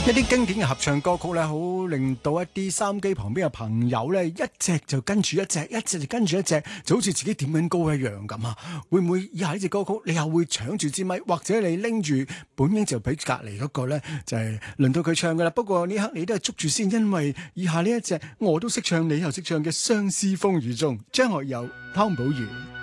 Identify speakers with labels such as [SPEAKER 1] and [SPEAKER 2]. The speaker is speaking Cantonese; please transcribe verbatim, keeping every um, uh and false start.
[SPEAKER 1] 一啲經典嘅合唱歌曲咧，好令到一啲收音機旁邊嘅朋友咧，一隻就跟住一隻，一隻就跟住一隻，就好似自己點緊歌一樣咁啊！會唔會以下呢隻歌曲，你又會搶住支咪，或者你拎住本應就俾隔離嗰個咧，就係、是、輪到佢唱噶啦。不過呢刻你都係捉住先，因為以下呢一隻我都識唱，你又識唱嘅《相思風雨中》，張學友、湯寶如。